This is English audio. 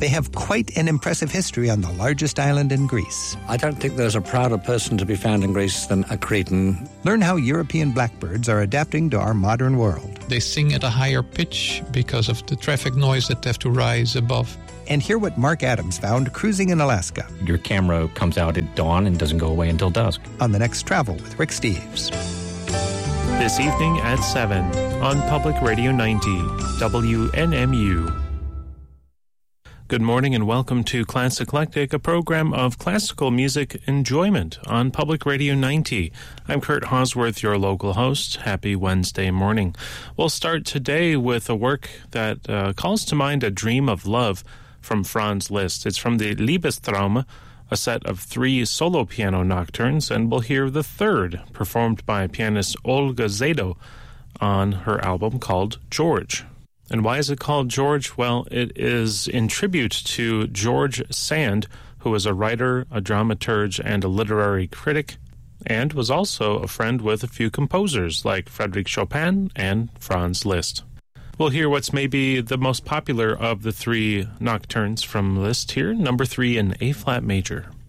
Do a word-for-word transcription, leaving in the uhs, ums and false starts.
They have quite an impressive history on the largest island in Greece. I don't think there's a prouder person to be found in Greece than a Cretan. Learn how European blackbirds are adapting to our modern world. They sing at a higher pitch because of the traffic noise that they have to rise above. And hear what Mark Adams found cruising in Alaska. Your camera comes out at dawn and doesn't go away until dusk. On the next Travel with Rick Steves. This evening at seven on Public Radio ninety, W N M U. Good morning and welcome to Classic Eclectic, a program of classical music enjoyment on Public Radio ninety. I'm Kurt Hosworth, your local host. Happy Wednesday morning. We'll start today with a work that uh, calls to mind a dream of love from Franz Liszt. It's from the Liebestraum, a set of three solo piano nocturnes, and we'll hear the third, performed by pianist Olga Zado on her album called George. And why is it called George? Well, it is in tribute to George Sand, who was a writer, a dramaturge, and a literary critic, and was also a friend with a few composers like Frédéric Chopin and Franz Liszt. We'll hear what's maybe the most popular of the three nocturnes from Liszt here, number three in A-flat major.